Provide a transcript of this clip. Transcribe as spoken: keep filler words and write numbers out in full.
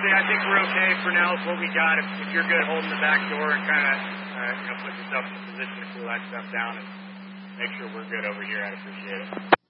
honestly, I think we're okay for now with what we got. If, if you're good holding the back door and kind of, uh, you know, put yourself in a position to cool that stuff down and make sure we're good over here, I'd appreciate it.